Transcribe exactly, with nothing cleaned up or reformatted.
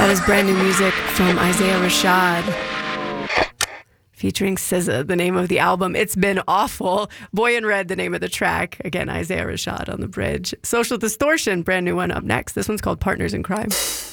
That is brand new music from Isaiah Rashad featuring S Z A, the name of the album. It's Been Awful. Boy in Red, the name of the track. Again, Isaiah Rashad on the bridge. Social Distortion, brand new one up next. This one's called Partners in Crime.